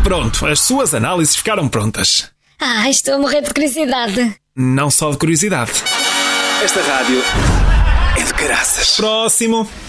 Pronto, as suas análises ficaram prontas. Estou a morrer de curiosidade. Não só de curiosidade. Esta rádio é de caraças. Próximo.